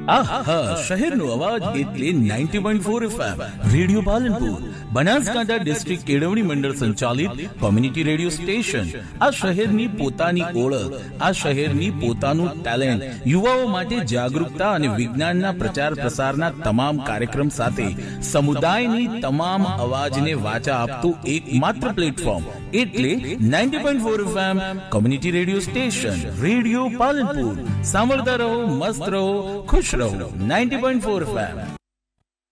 શહેરનો અવાજ એટલે 90.4 FM radio Palanpur, Banaskantha district કેળવણી મંડળ સંચાલિત કોમ્યુનિટી રેડિયો સ્ટેશન. આ શહેરની પોતાની ઓળખ, આ શહેરની પોતાનું ટેલેન્ટ, યુવાઓ માટે જાગૃતતા અને વિજ્ઞાનના પ્રચાર પ્રસારના તમામ કાર્યક્રમ સાથે સમુદાયની તમામ અવાજને વાચા આપતું એકમાત્ર પ્લેટફોર્મ એટલે 90.4 FM community radio station radio Palanpur. સાંભળતા રહો, મસ્ત રહો, ખુશ રહો. 90.4 FM.